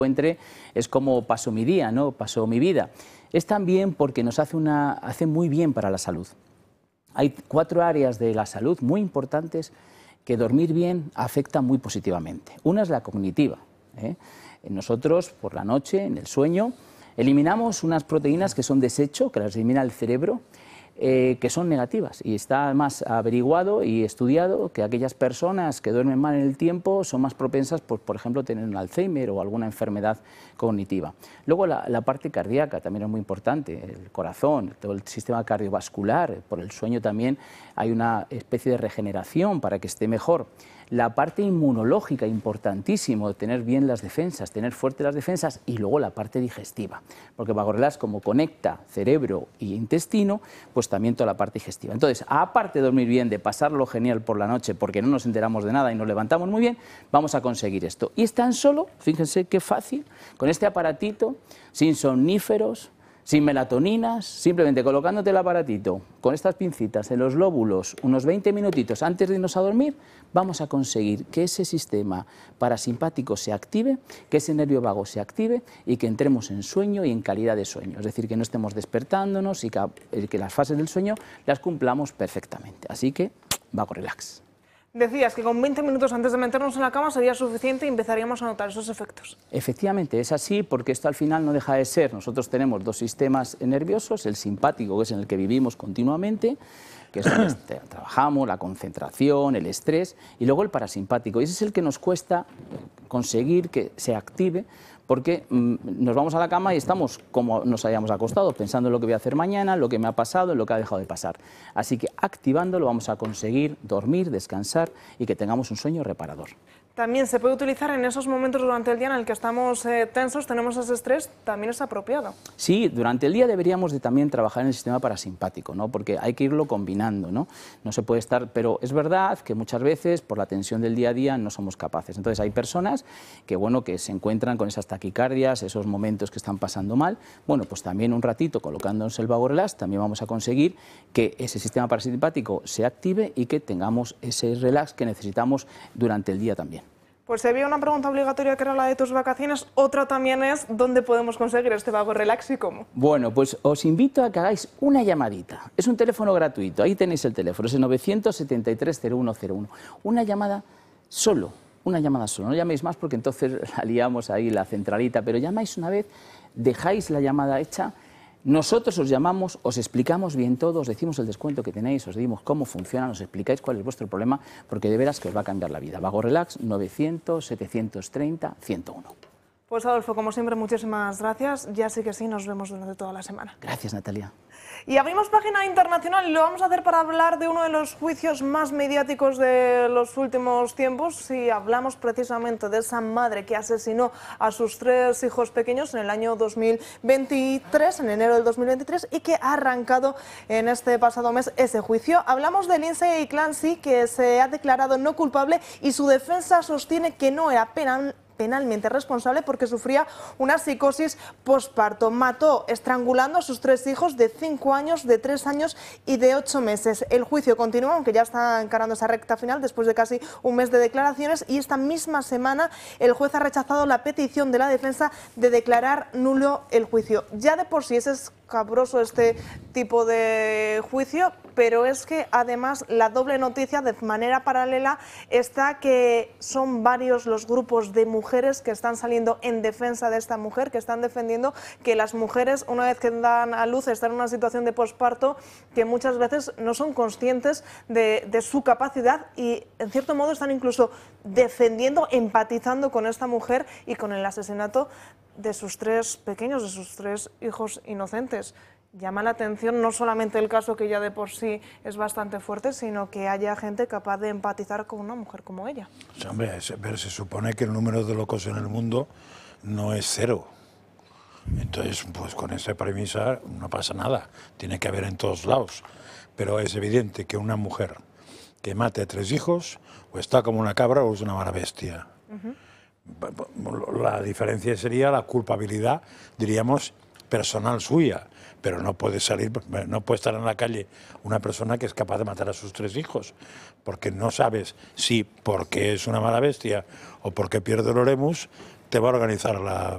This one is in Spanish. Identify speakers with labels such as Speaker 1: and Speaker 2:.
Speaker 1: encuentre es como paso mi día, ¿no? Paso mi vida. Es también porque nos hace muy bien para la salud. Hay 4 áreas de la salud muy importantes que dormir bien afecta muy positivamente. Una es la cognitiva, ¿eh? Nosotros, por la noche, en el sueño, eliminamos unas proteínas que son desecho, que las elimina el cerebro, que son negativas, y está además averiguado y estudiado que aquellas personas que duermen mal en el tiempo son más propensas, pues, por ejemplo, a tener un Alzheimer o alguna enfermedad cognitiva. Luego la parte cardíaca también es muy importante, el corazón, todo el sistema cardiovascular, por el sueño también hay una especie de regeneración para que esté mejor. La parte inmunológica, importantísimo, tener bien las defensas, tener fuertes las defensas, y luego la parte digestiva, porque Vago Relax, como conecta cerebro y intestino, pues también toda la parte digestiva. Entonces, aparte de dormir bien, de pasarlo genial por la noche, porque no nos enteramos de nada y nos levantamos muy bien, vamos a conseguir esto. Y es tan solo, fíjense qué fácil, con este aparatito, sin somníferos, sin melatoninas, simplemente colocándote el aparatito con estas pincitas en los lóbulos unos 20 minutitos antes de irnos a dormir, vamos a conseguir que ese sistema parasimpático se active, que ese nervio vago se active y que entremos en sueño y en calidad de sueño. Es decir, que no estemos despertándonos y que las fases del sueño las cumplamos perfectamente. Así que, Vago Relax.
Speaker 2: Decías que con 20 minutos antes de meternos en la cama sería suficiente y empezaríamos a notar esos efectos. Efectivamente, es así, porque esto al final no deja de ser. Nosotros tenemos 2 sistemas nerviosos, el simpático, que es en el que vivimos continuamente, que es donde trabajamos, la concentración, el estrés, y luego el parasimpático. Y ese es el que nos cuesta conseguir que se active, porque nos vamos a la cama y estamos como nos hayamos acostado, pensando en lo que voy a hacer mañana, lo que me ha pasado, en lo que ha dejado de pasar. Así que activándolo vamos a conseguir dormir, descansar y que tengamos un sueño reparador. También se puede utilizar en esos momentos durante el día en el que estamos tensos, tenemos ese estrés, también es apropiado. Sí, durante el día deberíamos de también trabajar en el sistema parasimpático, ¿no? Porque hay que irlo combinando, ¿no? No se puede estar, pero es verdad que muchas veces por la tensión del día a día no somos capaces. Entonces hay personas que, bueno, que se encuentran con esas taquicardias, esos momentos que están pasando mal. Bueno, pues también un ratito colocándonos el Vago Relax también vamos a conseguir que ese sistema parasimpático se active y que tengamos ese relax que necesitamos durante el día también. Pues si había una pregunta obligatoria que era la de tus vacaciones, otra también es ¿dónde podemos conseguir este Vago Relax y cómo? Bueno, pues os invito a que hagáis una llamadita. Es un teléfono gratuito, ahí tenéis el teléfono, es el 973-0101. Una llamada solo, no llaméis más porque entonces la liamos ahí la centralita, pero llamáis una vez, dejáis la llamada hecha. Nosotros os llamamos, os explicamos bien todo, os decimos el descuento que tenéis, os decimos cómo funciona, os explicáis cuál es vuestro problema, porque de veras que os va a cambiar la vida. Vago Relax 900-730-101. Pues Adolfo, como siempre, muchísimas gracias. Ya sí que sí, nos vemos durante toda la semana. Gracias, Natalia. Y abrimos página internacional y lo vamos a hacer para hablar de uno de los juicios más mediáticos de los últimos tiempos. Si hablamos precisamente de esa madre que asesinó a sus 3 hijos pequeños en el año 2023, en enero del 2023, y que ha arrancado en este pasado mes ese juicio. Hablamos de Lindsay Clancy, que se ha declarado no culpable y su defensa sostiene que no era penalmente responsable porque sufría una psicosis posparto. Mató estrangulando a sus 3 hijos de 5 años, de 3 años y de 8 meses. El juicio continúa, aunque ya está encarando esa recta final después de casi un mes de declaraciones, y esta misma semana el juez ha rechazado la petición de la defensa de declarar nulo el juicio. Ya de por sí es escabroso este tipo de juicio, pero es que además la doble noticia de manera paralela está que son varios los grupos de mujeres que están saliendo en defensa de esta mujer, que están defendiendo que las mujeres, una vez que dan a luz, están en una situación de posparto, que muchas veces no son conscientes de su capacidad y en cierto modo están incluso defendiendo, empatizando con esta mujer y con el asesinato de sus 3 pequeños, de sus 3 hijos inocentes. Llama la atención no solamente el caso, que ya de por sí es bastante fuerte, sino que haya gente capaz de empatizar con una mujer como ella.
Speaker 3: Sí, hombre, pero se supone que el número de locos en el mundo no es 0. Entonces, pues con esa premisa no pasa nada. Tiene que haber en todos lados. Pero es evidente que una mujer que mate a 3 hijos o está como una cabra o es una mala bestia. La diferencia sería la culpabilidad, diríamos, personal suya. Pero no puede salir, no puede estar en la calle una persona que es capaz de matar a sus 3 hijos, porque no sabes si porque es una mala bestia o porque pierde el oremus te va a organizar la